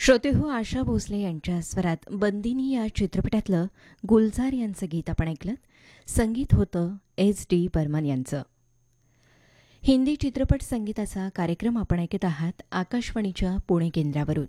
श्रोतेहो, आशा भोसले यांच्या स्वरात बंदिनी या चित्रपटातलं गुलजार यांचं गीत आपण ऐकलं. संगीत होतं S.D. बर्मन यांचं. हिंदी चित्रपट संगीताचा कार्यक्रम आपण ऐकत आहात आकाशवाणीच्या पुणे केंद्रावरून.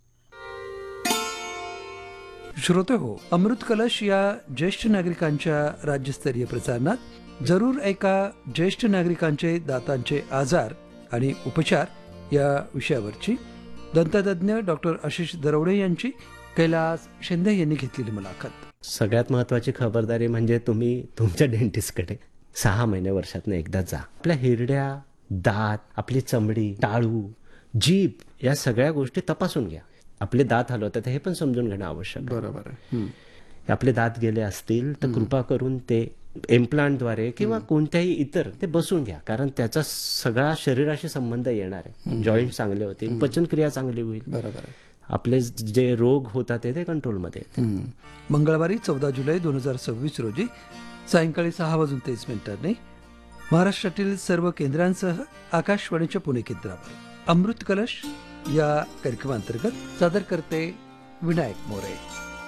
श्रोते हो, अमृत कलश या ज्येष्ठ नागरिकांच्या राज्यस्तरीय प्रसारणात जरूर ऐका ज्येष्ठ नागरिकांचे दातांचे आजार आणि उपचार या विषयावरची दंततज्ञ डॉक्टर आशिष दरवडे यांची कैलास शिंदे यांनी घेतलेली मुलाखत. सगळ्यात महत्त्वाची खबरदारी म्हणजे तुम्ही तुमच्या डेंटिस्टकडे 6 महिने वर्षातून एकदा जा. आपल्या हिरड्या, दात, आपली चमडी, टाळू, जीभ या सगळ्या गोष्टी तपासून घ्या. आपले दात हलवतात हे पण समजून घेणं आवश्यक आहे. बरोबर आहे. आपले दात गेले असतील तर कृपा करून ते इम्प्लांटद्वारे किंवा कोणत्याही इतर ते बसून घ्या, कारण त्याचा सगळा शरीराशी संबंध येणार आहे. जॉईंट चांगले होतील, पचनक्रिया चांगली होईल. बरोबर आहे. आपले जे रोग होतात ते कंट्रोलमध्ये येतील. मंगळवारी 14 जुलै 2026 रोजी सायंकाळी 6:23 महाराष्ट्रातील सर्व केंद्रांसह आकाशवाणीच्या पुणे केंद्रावर अमृत कलश या कार्यक्रमांतर्गत सादर करते विनायक मोरे.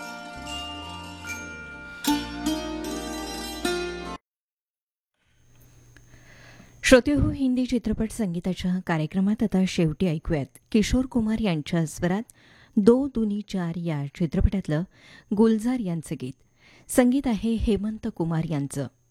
श्रोतेहो, हिंदी चित्रपट संगीताच्या कार्यक्रमात आता शेवटी ऐकूयात किशोर कुमार यांच्या स्वरात दो दुनी चार या चित्रपटातलं गुलजार यांचं गीत. संगीत आहे हेमंत कुमार यांचं.